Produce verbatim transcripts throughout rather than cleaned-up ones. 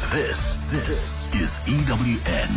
This, this is E W N.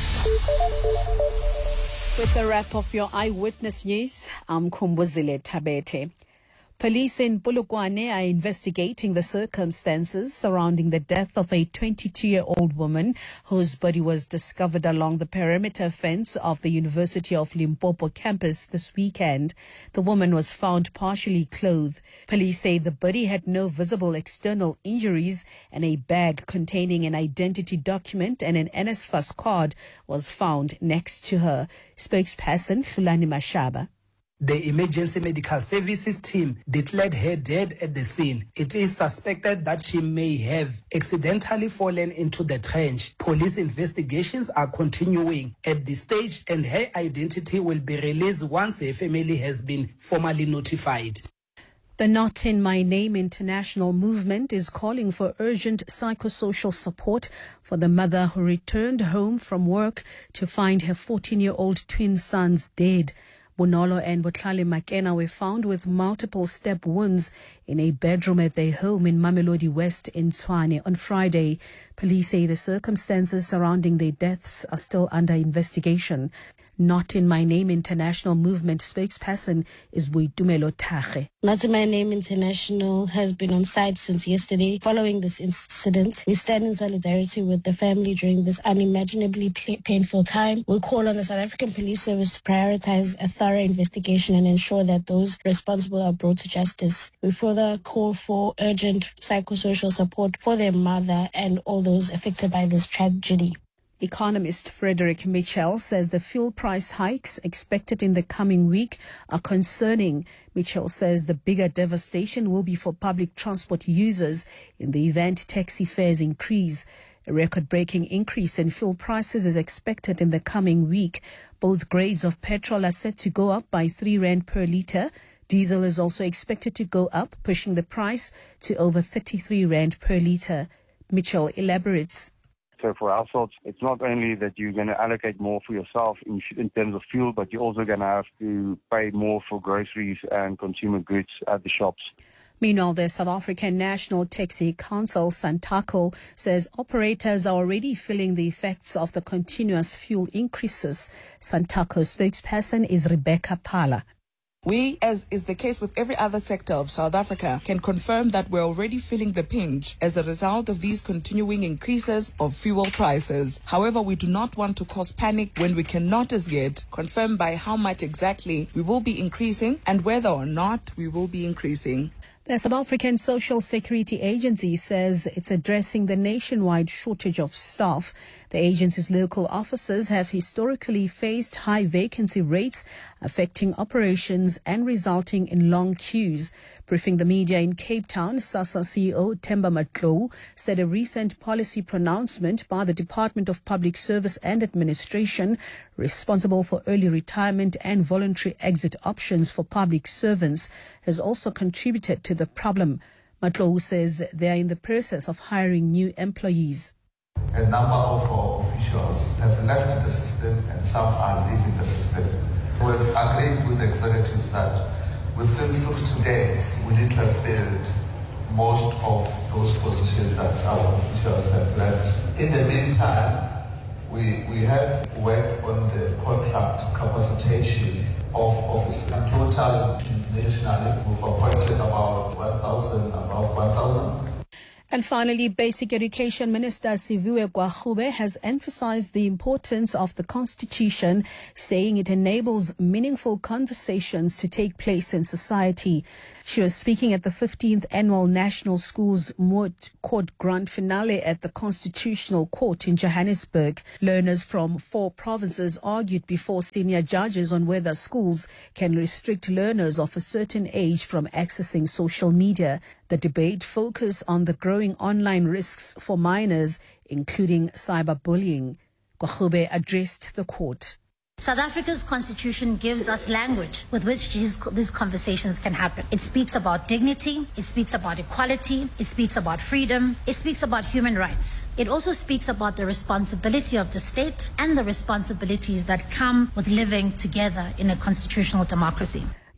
With the wrap of your eyewitness news, I'm Kumbuzile Tabete. Police in Polokwane are investigating the circumstances surrounding the death of a twenty-two-year-old woman whose body was discovered along the perimeter fence of the University of Limpopo campus this weekend. The woman was found partially clothed. Police say the body had no visible external injuries, and a bag containing an identity document and an N S F A S card was found next to her. Spokesperson Hlulani Mashaba. The emergency medical services team declared her dead at the scene. It is suspected that she may have accidentally fallen into the trench. Police investigations are continuing at this stage, and her identity will be released once her family has been formally notified. The Not In My Name international movement is calling for urgent psychosocial support for the mother who returned home from work to find her fourteen-year-old twin sons dead. Bonolo and Botlhale Makena were found with multiple stab wounds in a bedroom at their home in Mamelodi West in Tshwane on Friday. Police say the circumstances surrounding their deaths are still under investigation. Not In My Name international movement spokesperson is Boitumelo Thage. Not In My Name International has been on site since yesterday. Following this incident, we stand in solidarity with the family during this unimaginably painful time. We call on the South African Police Service to prioritize a thorough investigation and ensure that those responsible are brought to justice. We further call for urgent psychosocial support for their mother and all those affected by this tragedy. Economist Frederick Mitchell says the fuel price hikes expected in the coming week are concerning. Mitchell says the bigger devastation will be for public transport users in the event taxi fares increase. A record-breaking increase in fuel prices is expected in the coming week. Both grades of petrol are set to go up by three rand per litre. Diesel is also expected to go up, pushing the price to over thirty-three rand per litre. Mitchell elaborates. So for households, it's not only that you're going to allocate more for yourself in, in terms of fuel, but you're also going to have to pay more for groceries and consumer goods at the shops. Meanwhile, the South African National Taxi Council, SANTACO, says operators are already feeling the effects of the continuous fuel increases. SANTACO spokesperson is Rebecca Pala. We, as is the case with every other sector of South Africa, can confirm that we're already feeling the pinch as a result of these continuing increases of fuel prices. However, we do not want to cause panic when we cannot as yet confirm by how much exactly we will be increasing and whether or not we will be increasing. The South African Social Security Agency says it's addressing the nationwide shortage of staff. The agency's local offices have historically faced high vacancy rates, affecting operations and resulting in long queues. Briefing the media in Cape Town, SASSA C E O Themba Matlou said a recent policy pronouncement by the Department of Public Service and Administration, responsible for early retirement and voluntary exit options for public servants, has also contributed to the problem. Matlou says they are in the process of hiring new employees. A number of our officials have left the system and some are leaving the system. We've agreed with the executives that within sixty days we need to have filled most of those positions that our officials have left. In the meantime, we, we have worked on the contract capacitation of office. In total, nationally, we've appointed about one thousand, about one thousand. And finally, Basic Education Minister Siviwe Gwagube has emphasized the importance of the Constitution, saying it enables meaningful conversations to take place in society. She was speaking at the fifteenth Annual National Schools Moot Court Grand Finale at the Constitutional Court in Johannesburg. Learners from four provinces argued before senior judges on whether schools can restrict learners of a certain age from accessing social media. The debate focused on the growing online risks for minors, including cyberbullying. Gwagube addressed the court. South Africa's constitution gives us language with which these, these conversations can happen. It speaks about dignity, it speaks about equality, it speaks about freedom, it speaks about human rights. It also speaks about the responsibility of the state and the responsibilities that come with living together in a constitutional democracy.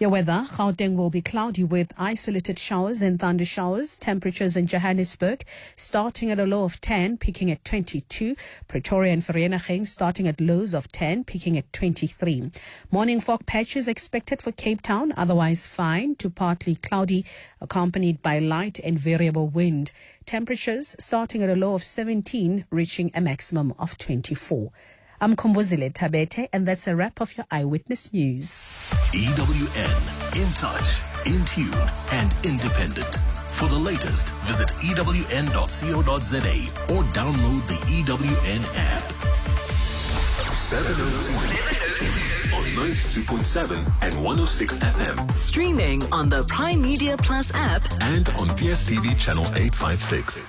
Your weather, Gauteng will be cloudy with isolated showers and thunder showers. Temperatures in Johannesburg starting at a low of ten, peaking at twenty-two. Pretoria and Vereeniging starting at lows of ten, peaking at twenty-three. Morning fog patches expected for Cape Town, otherwise fine to partly cloudy, accompanied by light and variable wind. Temperatures starting at a low of seventeen, reaching a maximum of twenty-four. I'm Kombozile Tabete, and that's a wrap of your Eyewitness News. E W N, in touch, in tune, and independent. For the latest, visit E W N dot co dot za or download the E W N app. seven oh two on ninety-two point seven and one oh six F M. Streaming on the Prime Media Plus app and on D S T V channel eight fifty-six.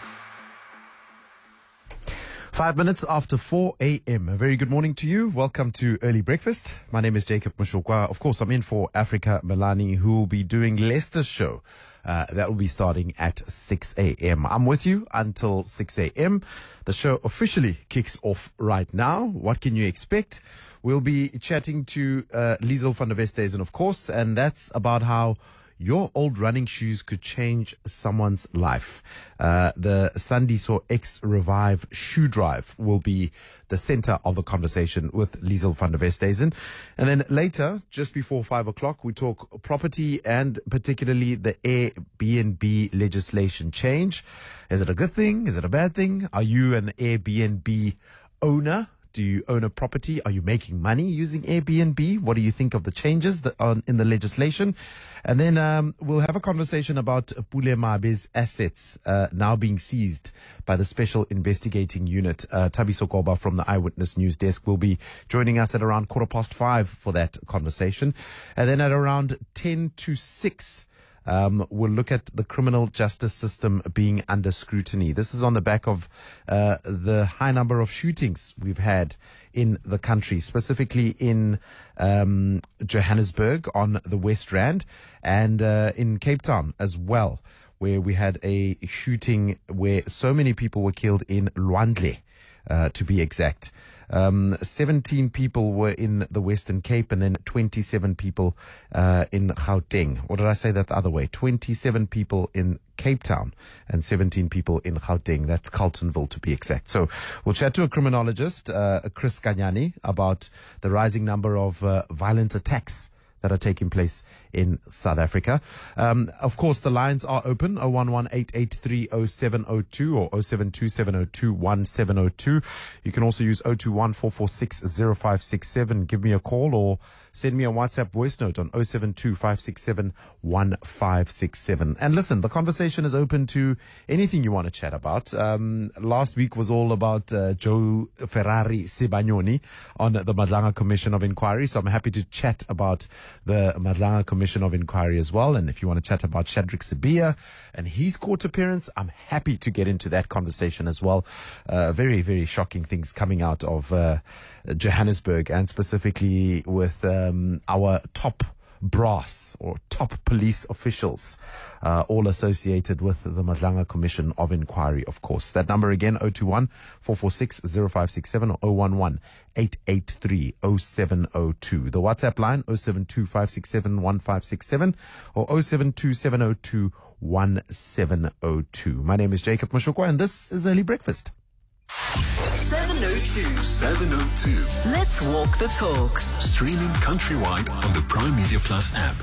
Five minutes after four a.m. A very good morning to you. Welcome to Early Breakfast. My name is Jacob Mushokwa. Of course, I'm in for Africa Milani, who will be doing Leicester's show. Uh, that will be starting at six a.m. I'm with you until six a.m. The show officially kicks off right now. What can you expect? We'll be chatting to uh, Liesl van der Westhuizen, of course, and that's about how your old running shoes could change someone's life. Uh, the Sandiso X Revive shoe drive will be the center of the conversation with Liesl van der Westhuizen. And then later, just before five o'clock, we talk property and particularly the Airbnb legislation change. Is it a good thing? Is it a bad thing? Are you an Airbnb owner? Do you own a property? Are you making money using Airbnb? What do you think of the changes that are in the legislation? And then um, we'll have a conversation about Pule Mabe's assets uh, now being seized by the Special Investigating Unit. Uh, Thabiso Koba from the Eyewitness News Desk will be joining us at around quarter past five for that conversation. And then at around ten to six, Um, we'll look at the criminal justice system being under scrutiny. This is on the back of uh, the high number of shootings we've had in the country, specifically in um, Johannesburg on the West Rand and uh, in Cape Town as well, where we had a shooting where so many people were killed in Lwandle, uh, to be exact. Um, seventeen people were in the Western Cape and then twenty-seven people uh, in Gauteng. Or did I say that the other way? twenty-seven people in Cape Town and seventeen people in Gauteng. That's Carltonville to be exact. So we'll chat to a criminologist, uh, Chris Kanyani, about the rising number of uh, violent attacks that are taking place in South Africa. Um, of course, the lines are open, oh one one, eight eight three, oh seven oh two or oh seven two, seven oh two, one seven oh two. You can also use oh two one, four four six, oh five six seven. Give me a call or send me a WhatsApp voice note on oh seven two, five six seven, one five six seven. And listen, the conversation is open to anything you want to chat about. Um, last week was all about uh, Joe Ferrari Sibanyoni on the Madlanga Commission of Inquiry. So I'm happy to chat about the Madlanga Commission of Inquiry as well. And if you want to chat about Shadrack Sibiya and his court appearance, I'm happy to get into that conversation as well. Uh, very, very shocking things coming out of uh, Johannesburg, and specifically with um, our top brass or top police officials, uh, all associated with the Madlanga Commission of Inquiry, of course. That number again, oh two one, four four six, oh five six seven or oh one one, eight eight three, oh seven oh two. The WhatsApp line, oh seven two, five six seven, one five six seven or oh seven two, seven oh two, one seven oh two. My name is Jacob Mushokwa, and this is Early Breakfast. seven oh two. seven oh two. Let's walk the talk. Streaming countrywide on the Prime Media Plus app.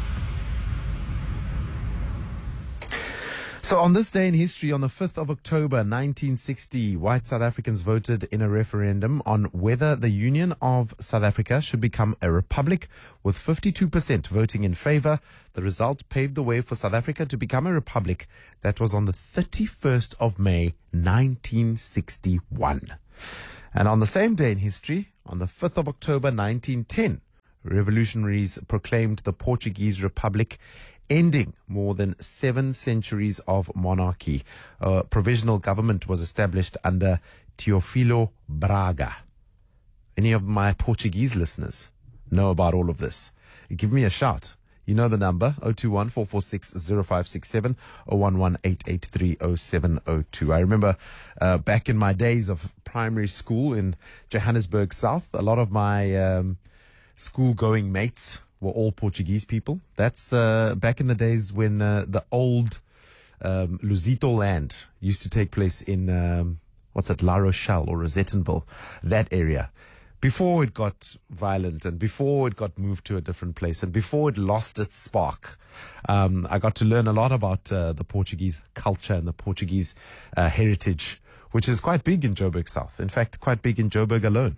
So on this day in history, on the fifth of October nineteen sixty, white South Africans voted in a referendum on whether the Union of South Africa should become a republic, with fifty-two percent voting in favor. The result paved the way for South Africa to become a republic. That was on the thirty-first of May nineteen sixty-one. And on the same day in history, on the fifth of October nineteen ten, revolutionaries proclaimed the Portuguese Republic, ending more than seven centuries of monarchy. A provisional government was established under Teofilo Braga. Any of my Portuguese listeners know about all of this? Give me a shout. You know the number, oh two one, four four six, oh five six seven, oh one one, eight eight three, oh seven oh two. I remember uh, back in my days of primary school in Johannesburg South, a lot of my um, school-going mates were all Portuguese people. That's uh, back in the days when uh, the old um, Lusito land used to take place in, um, what's it, La Rochelle or Rosettenville, that area. Before it got violent and before it got moved to a different place and before it lost its spark, um, I got to learn a lot about uh, the Portuguese culture and the Portuguese uh, heritage, which is quite big in Joburg South. In fact, quite big in Joburg alone.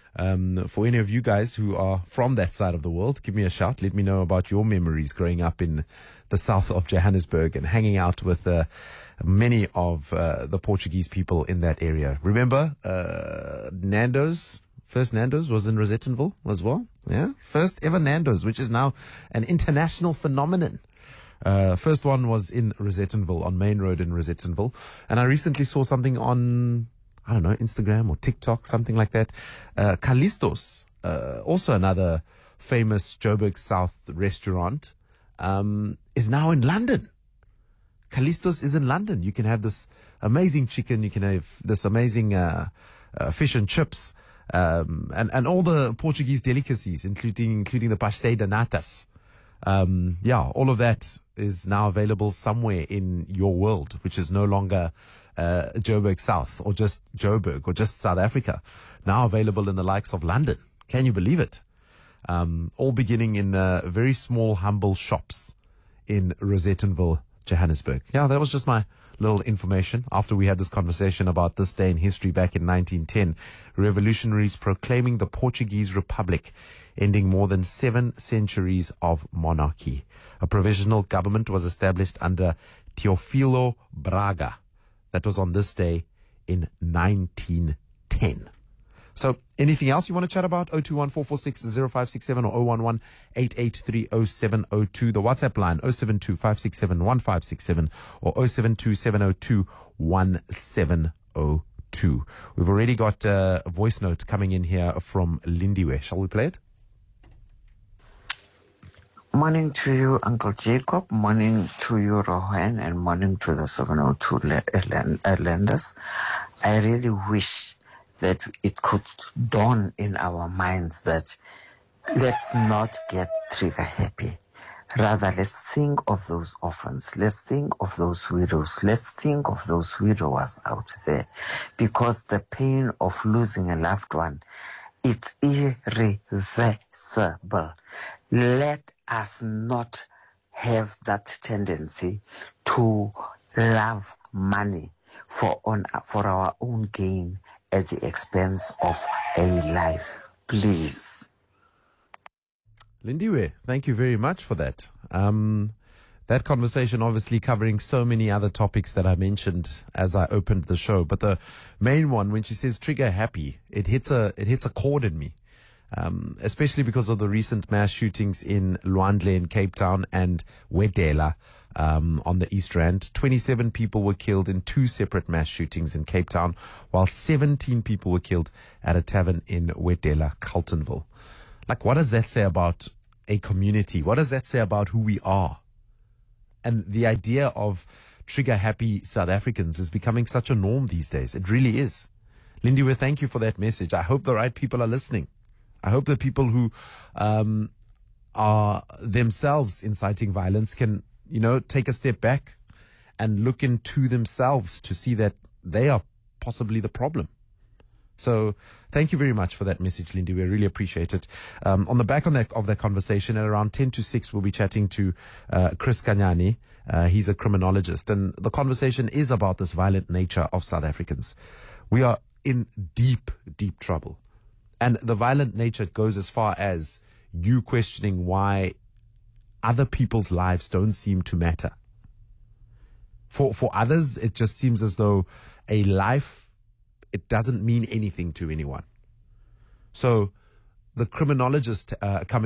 Um, for any of you guys who are from that side of the world, give me a shout. Let me know about your memories growing up in the south of Johannesburg and hanging out with uh, many of uh, the Portuguese people in that area. Remember, uh, Nando's? First Nando's was in Rosettenville as well. Yeah. First ever Nando's, which is now an international phenomenon. Uh, first one was in Rosettenville, on Main Road in Rosettenville. And I recently saw something on, I don't know, Instagram or TikTok, something like that. Uh, Callisto's, uh, also another famous Joburg South restaurant, um, is now in London. Callisto's is in London. You can have this amazing chicken. You can have this amazing uh, uh, fish and chips. Um, and, and all the Portuguese delicacies, including including the pastel de natas. Um, yeah, all of that is now available somewhere in your world, which is no longer uh, Joburg South or just Joburg or just South Africa. Now available in the likes of London. Can you believe it? Um, all beginning in uh, very small, humble shops in Rosettenville, Johannesburg. Yeah, that was just my little information after we had this conversation about this day in history back in nineteen ten. Revolutionaries proclaiming the Portuguese Republic, ending more than seven centuries of monarchy. A provisional government was established under Teofilo Braga. That was on this day in nineteen ten. So anything else you want to chat about? oh two one, four four six, oh five six seven or oh one one, eight eight three, oh seven oh two. The WhatsApp line oh seven two, five six seven, one five six seven or oh seven two, seven oh two, one seven oh two. We've already got a voice note coming in here from Lindiwe. Shall we play it? Morning to you, Uncle Jacob. Morning to you, Rohan, and morning to the seven oh two Islanders. I really wish that it could dawn in our minds that let's not get trigger happy. Rather, let's think of those orphans. Let's think of those widows. Let's think of those widowers out there. Because the pain of losing a loved one, it's irreversible. Let us not have that tendency to love money for, on, for our own gain at the expense of a life. Please. Lindiwe, thank you very much for that. Um, that conversation obviously covering so many other topics that I mentioned as I opened the show. But the main one, when she says trigger happy, it hits a, it hits a chord in me. Um, especially because of the recent mass shootings in Luandle in Cape Town and Wedela um, on the East Rand. twenty-seven people were killed in two separate mass shootings in Cape Town, while seventeen people were killed at a tavern in Wedela, Carltonville. Like, what does that say about a community? What does that say about who we are? And the idea of trigger-happy South Africans is becoming such a norm these days. It really is. Lindiwe, thank you for that message. I hope the right people are listening. I hope the people who um, are themselves inciting violence can, you know, take a step back and look into themselves to see that they are possibly the problem. So thank you very much for that message, Lindy. We really appreciate it. Um, on the back on that, of that conversation, at around ten to six, we'll be chatting to uh, Chris Kanyani. Uh, he's a criminologist. And the conversation is about this violent nature of South Africans. We are in deep, deep trouble. And the violent nature goes as far as you questioning why other people's lives don't seem to matter. For for others, it just seems as though a life, it doesn't mean anything to anyone. So the criminologist uh, coming